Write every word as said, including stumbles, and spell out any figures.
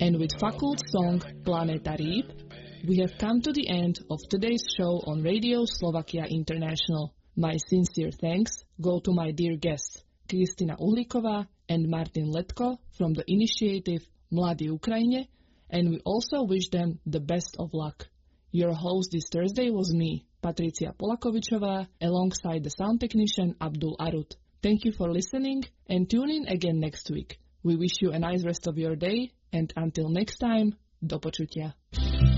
And with Fakult's song Planeta Rýb, we have come to the end of today's show on Radio Slovakia International. My sincere thanks go to my dear guests, Kristina Uhlíková and Martin Letko from the initiative Mladí Ukrajine, and we also wish them the best of luck. Your host this Thursday was me, Patricia Polakovičová, alongside the sound technician Abdul Arut. Thank you for listening and tune in again next week. We wish you a nice rest of your day and until next time, do počutia.